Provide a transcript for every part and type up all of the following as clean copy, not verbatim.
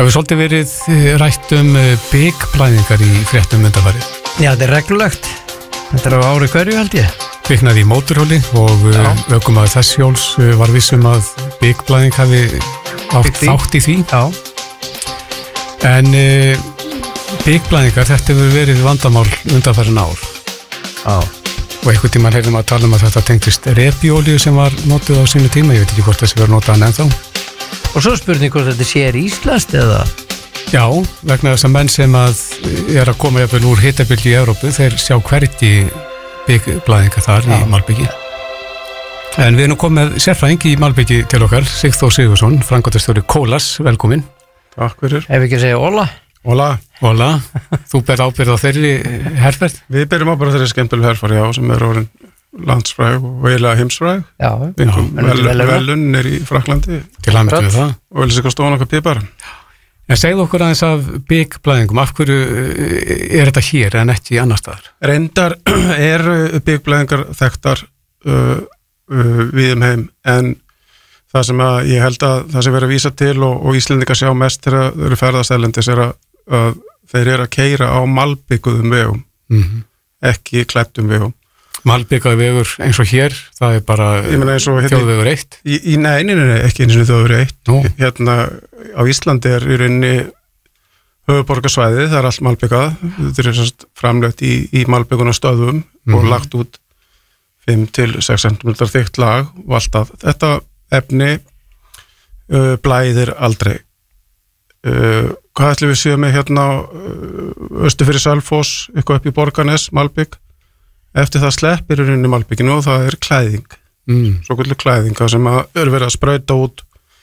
Það hefur svolítið verið rætt byggblæðingar í fréttum undanfarið. Já, þetta reglulegt. Þetta á ári hverju held ég. Kviknaði í mótorhjóli og ökumaður þess hjóls var vissum að byggblæðing hafi átt þátt í því. Já. En byggblæðingar, þetta hefur verið vandamál undanfarin ár. Já. Og einhvern tímann heyrðum að tala að þetta tengdist repjólíu sem var notuð á sínu tíma. Ég veit ekki hvort þessi verið notað ennþá. Og svo spurning hvort þetta sér íslenskt eða? Já, vegna þess að menn sem að að koma jafnvel úr hitabylgju í Evrópu, þeir sjá hvergi byggblæðingar þar í Malbyggi. En við erum komið sérfræðing í Malbyggi til okkar, Sigþór Sigurðsson, framkvæmdastjóri Kólas, velkomin. Takk fyrir. Ef ekki segja Óla. Óla, þú ber ábyrgð á þeirri herferð? Við berum ábyrgð á þeirri skemmtilegu herferð, já, sem orðin landsfræg og eiginlega heimsfræg. Já. Velun í Fraklandi. Til að með það. Og vel sér stofan okkar pipar. En segðu okkur aðeins af byggblæðingum, af hverju þetta hér en ekki annar staðar? Reyndar byggblæðingar þekktar við heim, en það sem að ég held að það sem verið að vísa til og Íslendingar sjá mest þegar þeir eru ferðast erlendis að þeir eru að keyra á malbygguðum vegum, ekki klæddum vegum. Malbyggaði vegur eins og hér, það bara þjóðvegur 1? Nei, ekki eins og þjóðvegur 1. Hérna á Íslandi í rauninni höfuðborgarsvæði, það allt malbyggað, þetta er framlegt í malbyggunastöðum og lagt út 5-6 cm þykkt lag og alltaf. Þetta efni blæðir aldrei. Hvað ætlum við séum með hérna austur fyrir Selfoss, eitthvað upp í Borgarnes, Malbygg? Eftir það sleppir í rauninni Malbygginu og það er klæðing, svokölluð klæðing sem verið að sprauta út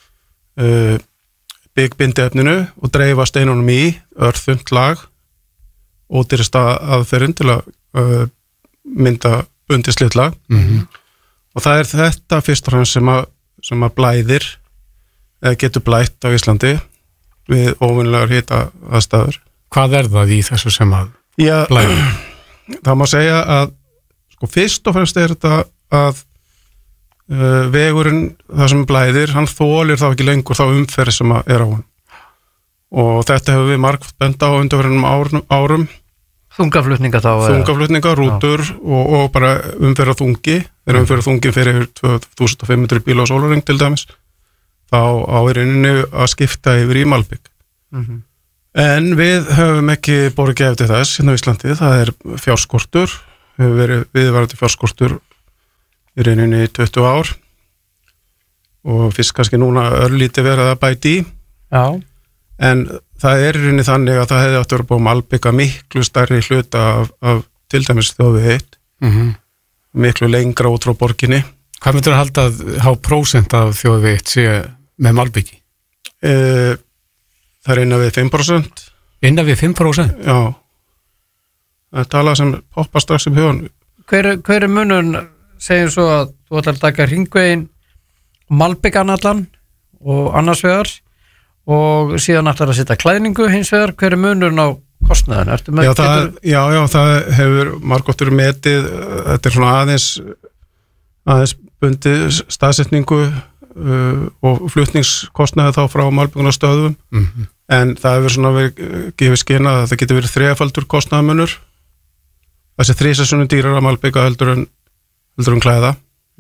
byggbindiefninu og dreifa steinunum í örþunnt lag og ódýrasta aðferðin til að mynda bundið lag og það er þetta fyrst og fremst sem að blæðir eða getur blætt á Íslandi við óvenjulegar hita aðstæður. Hvað er það í þessu sem að blæðir? Það má segja að fyrst og fremst er þetta að vegurinn, það sem blæðir, hann þolir þá ekki lengur þá umferð sem er á hann. Og þetta hefur við margt bent á undanfarnum árum. Þungaflutninga þá? Þungaflutninga, rútur og bara umferð á þungi. Þegar umferð á þungi fyrir 2500 bíla á sólarhring til dæmis, þá á rauninni að skipta yfir í Malbygg. En við höfum ekki borið gefið til þess hérna á Íslandi, það er fjárskortur, hefur verið viðvarandi fjárskortur í rauninni 20 ár og fyrst kannski núna örlítið verið að bæti í. Já. En það er í rauninni þannig að það hefði átt að vera búið Malbygga miklu stærri hluta af til dæmis þjóðvegi 1, miklu lengra út frá borginni. Hvað myndir að halda að há prósent af þjóðvegi 1 sé með Malbyggi? Það er innan við 5%. Innan við 5%? Já. Það er talað sem poppa strax um hugan. Hver er munurinn, segjum svo að þú ætlar að taka hringveginn Malbyggan allan og annars vegar og síðan ætlar að setja klæðningu hins vegar, hver er munurinn á kostnaðin? Já, það hefur margóttur metið, þetta er svona aðeins bundið staðsetningu og flutningskostnaði þá frá Malbyggunastöðum en það hefur svona verið gefið skyn að það getur verið 3-faldur kostnaðarmunur, þessi 3 sinnum dýrar að Malbygga heldur en klæða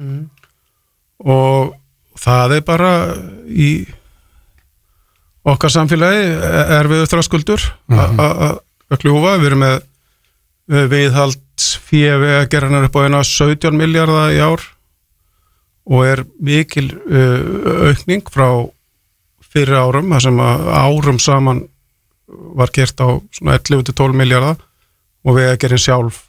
og það er bara í okkar samfélagi erfiður þröskuldur að kljúfa. Við erum með viðhaldsfé vegagerðarinnar upp á 17 milljarða í ár og er mikil aukning frá fyrir árum, þar sem árum saman var gert á svona 11-12 milljarða og vegagerðin sjálf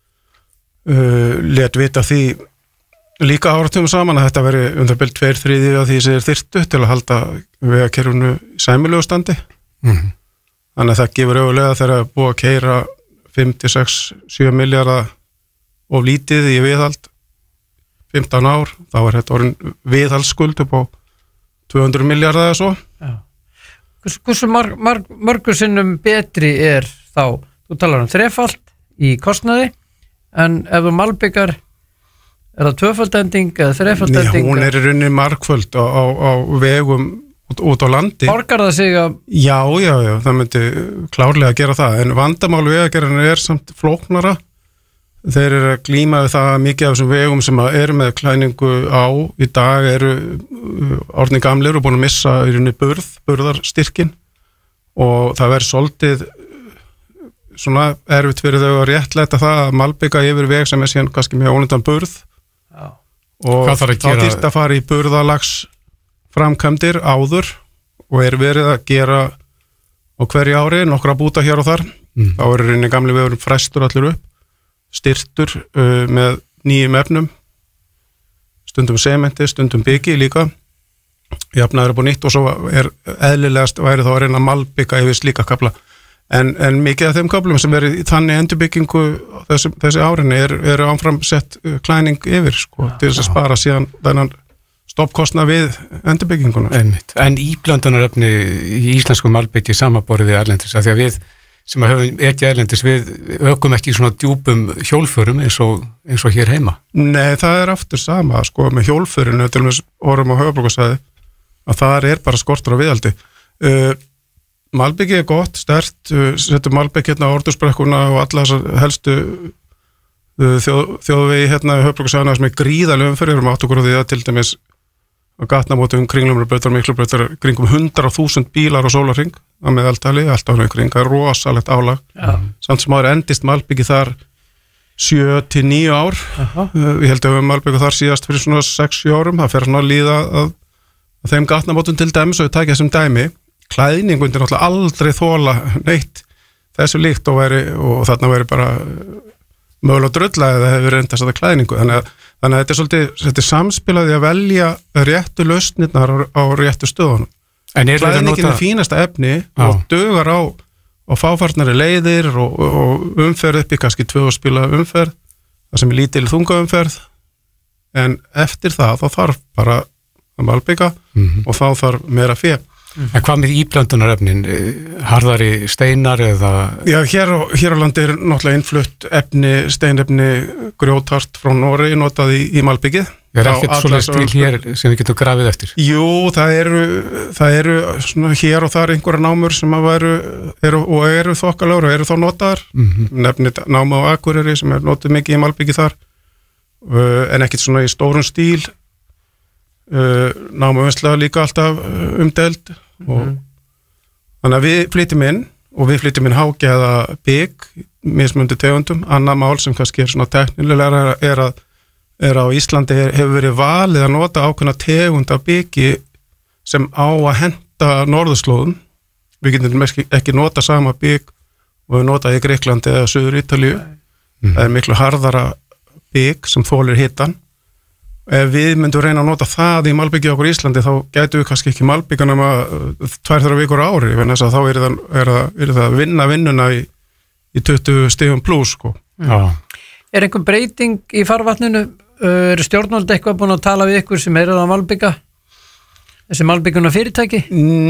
lét vita því líka áratugum saman að þetta veri undarbild 2/3 af því sem er þyrftu til að halda vegakerfinu í sæmilegu standi. Þannig að það gefur auðvitað þegar búið að keyra 5-6-7 milljarða of lítið í viðhald 15 ár, þá er þetta orðin viðhaldsskuld upp á 200 milljarða eða svo. Hversu mörgur sinnum betri er þá? Þú talar 3-falt í kostnaði, en ef þú Malbyggar, er það 2-faldending eða 3-faldending? Hún er í rauninni margföld á vegum út á landi. Borgar það sig að... Já, það myndi klárlega gera það, en vandamál vegagerðarinnar samt flóknara. Þeir eru að glíma við það mikið af þessum vegum sem eru með klæningu á í dag eru orðnir gamlir og búin að missa í rauninni burðarstyrkin og það verður svolítið svona erfitt fyrir þau að réttlæta það að malbika yfir veg sem síðan kannski með ónýtan burð. Já. Og þá þyrfti að fara í burðalags framkvæmdir áður og verið að gera á hverju ári nokkra búta hér og þar. Þá eru rauninni gamli vegur frestur allir upp, styrtur með nýjum efnum, stundum sementi, stundum byggi líka, jafnaður upp á nýtt og svo eðlilegast væri þá að reyna að malbika yfir slíka kafla. En mikið af þeim köflum sem verið í þannig endurbyggingu þessi árinni eru áfram sett klæning yfir til þess að spara síðan þennan stoppkostnað við endurbygginguna. En íblöndunarefni í íslensku malbyggi samanborið við erlendis, af því að við sem að höfum ekki erlendis, við ökum ekki svona djúpum hjólförum eins og hér heima. Nei, það er aftur sama, með hjólförinu, til og með orðum á höfuðborgarsvæði, að það er bara skortur á viðhaldi. Malbyggi er gott, sterkt, setjum malbygg hérna á Ordursbrekkuna og alla þessar helstu þjóðvegi hérna í höfuðborgarsvæðina sem er gríðarlega umferð, við erum átt okkur á því að til dæmis á gatnamótum, kringlumrabrautar, miklubrautar, kringum 100.000 bílar á sólarhring á meðaltali, alltaf hring, það er rosalegt álag. Samt sem áður endist malbyggi þar 7 til 9 ár. Við heldum að malbyggi þar síðast fyrir svona 6-7 árum, það fer svona að líða að þeim gatnamótum til dæmis og við takja þessum dæmi. Klæðningun er náttúrulega aldrei þola neitt þessu líkt og þarna veri bara mögulega drulla eða hefur reyndast þetta klæðningu. Þannig að þetta er samspilaði að velja réttu lausnirnar á réttu stöðunum. Klæðningin er fínasta efni og dugar á fáfarnari leiðir og umferð upp í kannski 2 spila umferð, það sem er lítil þungaumferð, en eftir það þá þarf bara að malbika og þá þarf meira fé. En hvað með íblöndunarefnin? Harðari steinar eða... Já, hér á landi er náttúrulega innflutt steinefni grjóthart frá Noregi notað í malbyggið. Er ekkert svoleiðis stíl hér sem við getum grafið eftir? Jú, það eru svona hér og þar einhverja námur sem eru þokkalögur og eru þá notaðar. Nefnir náma á Akureyri sem er notað mikið í malbyggið þar, en ekkert svona í stórun stíl. Námuvinnsla líka alltaf umdeild og þannig að við flytjum inn hágæða bygg mismundi tegundum. Annað mál sem kannski er svona teknilega er að á Íslandi hefur verið valið að nota ákveðna tegund af byggi sem á að henta norðurslóðum. Við getum ekki nota sama bygg og við nota í Greiklandi eða Suður Ítalíu. Það er miklu harðara bygg sem þolir hitann. Ef við myndum reyna að nota það í malbyggi okkur í Íslandi þá gætu við kannski ekki malbyggja nema 2-3 vikur á ári, en þess að þá er það að vinna vinnuna í 20 stigum plus. Er einhver breyting í farvatninu? Eru stjórnvöld eitthvað búin að tala við ykkur sem eru að malbygga? Þessi malbygguna fyrirtæki?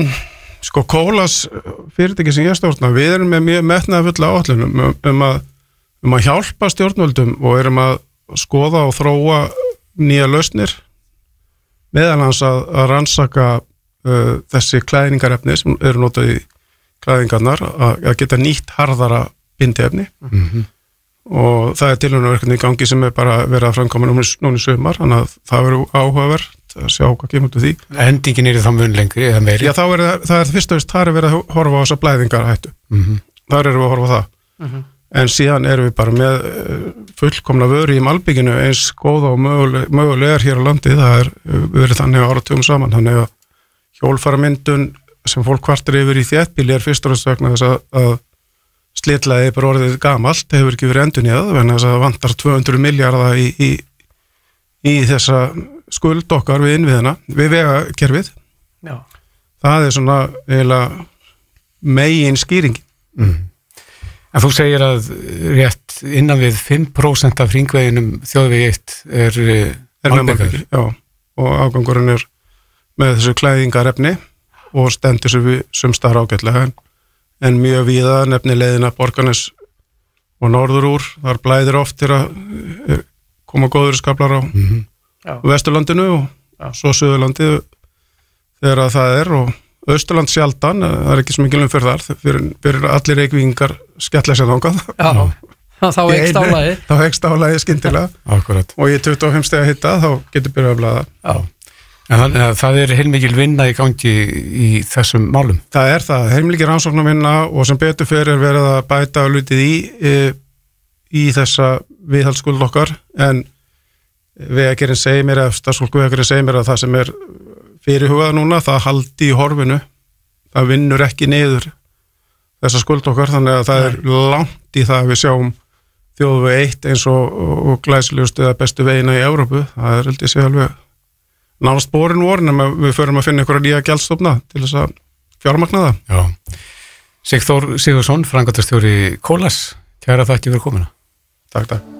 Kólas fyrirtæki sem ég stjórna, við erum með mjög metnaðarfulla áætlunum að hjálpa stjórnvöldum og erum að skoða og þróa nýja lausnir, meðal hans að rannsaka þessi klæðningarefni sem eru notað í klæðingarnar, að geta nýtt harðara bindiefni og það er tilhörnaverkefni í gangi sem er bara verið að framkoma núna í sumar, þannig að það verður áhugavert að sjá hvað kemur út úr því. Endingin er þá mun lengri eða meiri? Já, það er fyrst og fyrst, þar er verið að horfa á þessa blæðingarhættu. Þar erum við að horfa á það. En síðan erum við bara með fullkomna vöru í malbygginu eins góða og mögulega er hér á landi. Það er verið þannig áratugum saman. Þannig að hjólfaramyndun sem fólk kvartar yfir í þéttbýli er fyrst og fremst vegna þess að slitlaði bara orðið gamalt, hefur ekki verið endurnýjað, vegna þess að það vantar 200 milljarða í þessa skuld okkar við innviðina, við vegakerfið. Já. Það er svona eiginlega megin skýringin. En þú segir að rétt innan við 5% af hringveginum þjóðvegi 1 er malbyggaður. Já, og afgangurinn er með þessu klæðingarefni og stendur sem við sumstaðar ágætlega en mjög víða nefni leiðina Borgarnes og norður úr, þar blæðir oft til að koma góður skaflar á Vesturlandinu og svo Suðurlandið þegar að það og Austurland sjaldan, það ekki svo mikil umferð þar, fyrir allir Reykvíkingar skellast sér þangað. Já, þá eykst álagið. Þá eykst álagið skyndilega. Akkurat. Og í 25 stiga hitta, þá getur byrjað að blaða. Já. En það heilmikil vinna í gangi í þessum málum? Það, heilmikil rannsóknarvinna og sem betur fyrir verið að bæta hlutið í þessa viðhaldsskuld okkar, en Vegagerðin segir mér, starfsfólk Vegagerðin segir mér að það sem fyrirhugað núna, það haldi í horfinu, það vinnur ekki niður þessa skuld okkar, þannig að það langt í það að við sjáum þjóðveg 1 eins og glæsilegustu eða bestu vegina í Evrópu, það held ég sé alveg nánast borin vorin, en við förum að finna einhverja nýja gjaldstofna til þess að fjármagna það. Já. Sigþór Sigurðsson, framkvæmdastjóri Kólas, kæra þakki fyrir komuna. Takk.